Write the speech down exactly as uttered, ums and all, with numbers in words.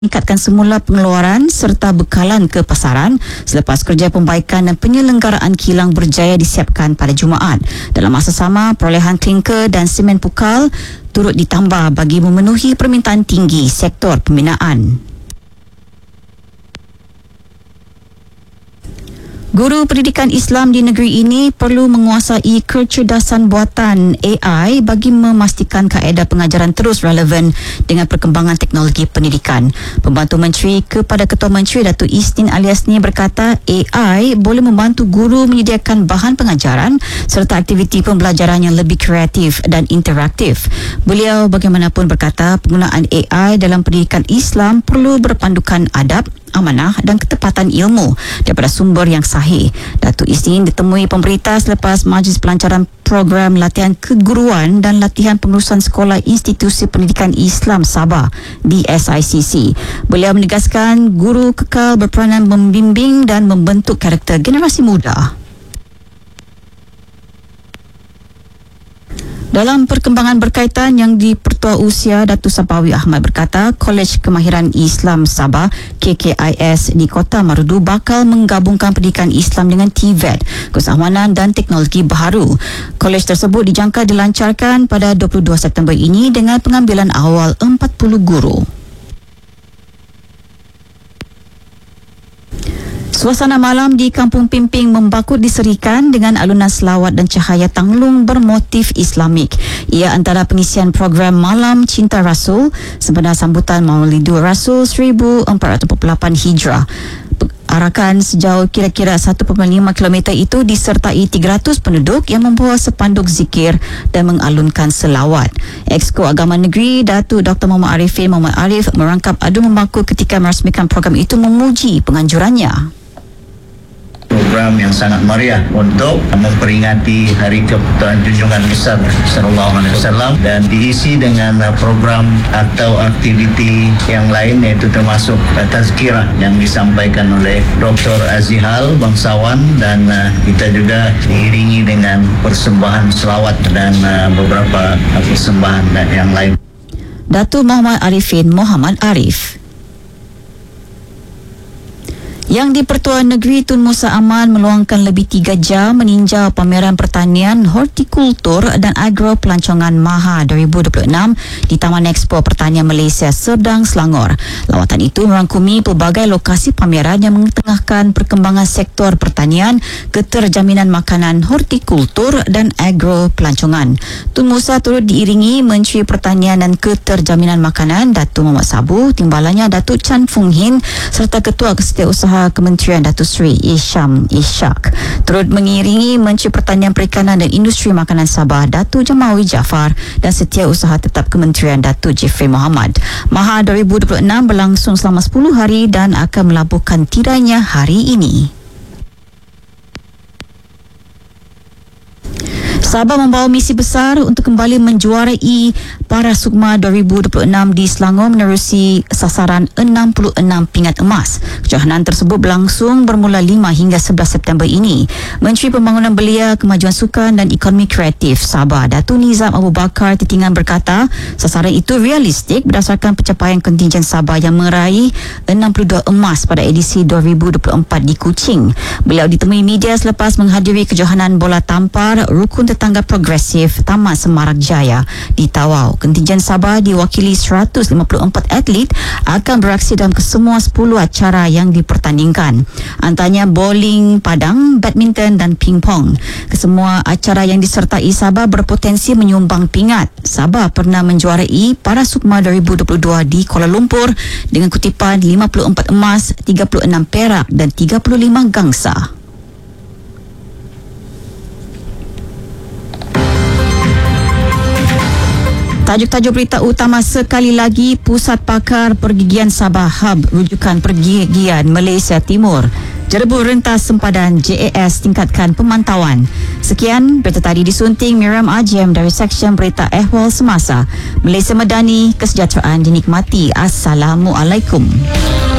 meningkatkan semula pengeluaran serta bekalan ke pasaran selepas kerja pembaikan dan penyelenggaraan kilang berjaya disiapkan pada Jumaat. Dalam masa sama, perolehan klinker dan semen pukal turut ditambah bagi memenuhi permintaan tinggi sektor pembinaan. Guru pendidikan Islam di negeri ini perlu menguasai kecerdasan buatan A I bagi memastikan kaedah pengajaran terus relevan dengan perkembangan teknologi pendidikan. Pembantu Menteri kepada Ketua Menteri Datuk Isnin Aliasni berkata A I boleh membantu guru menyediakan bahan pengajaran serta aktiviti pembelajaran yang lebih kreatif dan interaktif. Beliau bagaimanapun berkata penggunaan A I dalam pendidikan Islam perlu berpandukan adab, amanah dan ketepatan ilmu daripada sumber yang sahih. Datuk Isnin ditemui pemberita selepas majlis pelancaran program latihan keguruan dan latihan pengurusan sekolah Institusi Pendidikan Islam Sabah di S I C C. Beliau menegaskan guru kekal berperanan membimbing dan membentuk karakter generasi muda. Dalam perkembangan berkaitan yang di-Pertua Usia, Datuk Sabawi Ahmad berkata Kolej Kemahiran Islam Sabah K K I S di Kota Marudu bakal menggabungkan pendidikan Islam dengan T V E T, keuzamanan dan teknologi baharu. Kolej tersebut dijangka dilancarkan pada dua puluh dua September ini dengan pengambilan awal empat puluh guru. Suasana malam di Kampung Pimping membakut diserikan dengan alunan selawat dan cahaya tanglung bermotif Islamik. Ia antara pengisian program Malam Cinta Rasul sempena sambutan Maulidur Rasul seribu empat ratus empat puluh lapan Hijrah. Arakan sejauh kira-kira satu perpuluhan lima kilometer itu disertai tiga ratus penduduk yang membawa sepanduk zikir dan mengalunkan selawat. Exco Agama Negeri Datuk Doktor Muhammad Arifin Muhammad Arif merangkap adu membaku ketika merasmikan program itu memuji penganjurannya. Program yang sangat meriah untuk memperingati Hari Keputusan Junjungan Besar Sallallahu Alaihi Wasallam dan diisi dengan program atau aktiviti yang lain iaitu termasuk tazkirah yang disampaikan oleh Doktor Azihal bangsawan dan kita juga diiringi dengan persembahan selawat dan beberapa persembahan yang lain. Datuk Muhammad Arifin Muhammad Arif. Yang di-Pertua Negeri Tun Musa Aman meluangkan lebih tiga jam meninjau pameran pertanian, hortikultur dan agro pelancongan Maha dua ribu dua puluh enam di Taman Expo Pertanian Malaysia Serdang, Selangor. Lawatan itu merangkumi pelbagai lokasi pameran yang mengetengahkan perkembangan sektor pertanian, keterjaminan makanan, hortikultur dan agro pelancongan. Tun Musa turut diiringi Menteri Pertanian dan Keterjaminan Makanan Datuk Muhammad Sabu, timbalannya Datuk Chan Fung Hin serta Ketua Setiausaha Kementerian Datuk Seri Isham Ishak. Turut mengiringi Menteri Pertanian Perikanan dan Industri Makanan Sabah Datuk Jamawi Jaafar dan Setiausaha Tetap Kementerian Datuk Jeffrey Muhammad. Maha dua ribu dua puluh enam berlangsung selama sepuluh hari dan akan melabuhkan tirainya hari ini. Sabah membawa misi besar untuk kembali menjuarai Parasukma dua ribu dua puluh enam di Selangor menerusi sasaran enam puluh enam pingat emas. Kejohanan tersebut berlangsung bermula lima hingga sebelas September ini. Menteri Pembangunan Belia, Kemajuan Sukan dan Ekonomi Kreatif Sabah Datuk Nizam Abu Bakar Titingan berkata sasaran itu realistik berdasarkan pencapaian kontingen Sabah yang meraih enam puluh dua emas pada edisi dua ribu dua puluh empat di Kuching. Beliau ditemui media selepas menghadiri kejohanan bola tampar Rukun Tetangga Progresif Taman Semarak Jaya di Tawau. Kontingen Sabah diwakili seratus lima puluh empat atlet akan beraksi dalam kesemua sepuluh acara yang dipertandingkan. Antaranya bowling padang, badminton dan pingpong. Kesemua acara yang disertai Sabah berpotensi menyumbang pingat. Sabah pernah menjuarai Parasukma dua ribu dua puluh dua di Kuala Lumpur dengan kutipan lima puluh empat emas, tiga puluh enam perak dan tiga puluh lima gangsa. Tajuk-tajuk berita utama sekali lagi. Pusat Pakar Pergigian Sabah Hub rujukan pergigian Malaysia Timur. Jerebu rentas sempadan J A S tingkatkan pemantauan. Sekian berita tadi disunting Miriam Ajem dari Seksyen Berita Ehwal Semasa. Malaysia Madani, kesejahteraan dinikmati. Assalamualaikum.